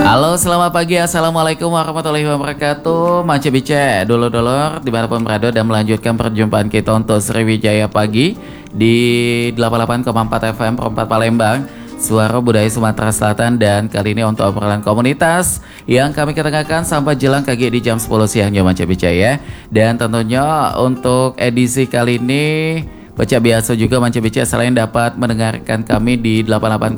Halo, selamat pagi. Assalamualaikum warahmatullahi wabarakatuh. Manca bice, dulur-dulur dimanapun berada dan melanjutkan perjumpaan kita untuk Sriwijaya Pagi di 88,4 FM Perempat Palembang, Suara Budaya Sumatera Selatan. Dan kali ini untuk obrolan komunitas yang kami ketengahkan sampai jelang kaki di jam 10 siangnya Manca bice ya. Dan tentunya untuk edisi kali ini Baca biasa juga Manca Bica selain dapat mendengarkan kami di 88,4